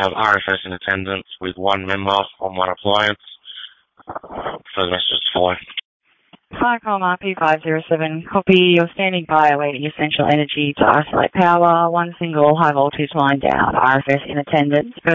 have RFS in attendance with one member on one appliance. Further messages to follow. Hi, Palm RP507. Copy. You're standing by awaiting essential energy to isolate power. One single high voltage line down. RFS in attendance.